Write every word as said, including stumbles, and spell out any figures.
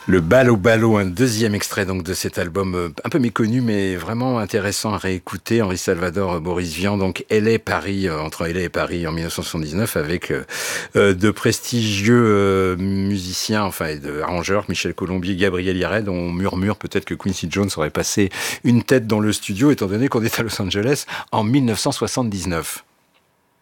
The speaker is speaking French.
Le Balo Balo, un deuxième extrait donc de cet album un peu méconnu mais vraiment intéressant à réécouter. Henri Salvador, Boris Vian, donc L A Paris, entre L A et Paris en dix-neuf cent soixante-dix-neuf avec euh, de prestigieux euh, musiciens, enfin et de arrangeurs, Michel Colombier, Gabriel Yared. On murmure peut-être que Quincy Jones aurait passé une tête dans le studio étant donné qu'on est à Los Angeles en dix-neuf cent soixante-dix-neuf.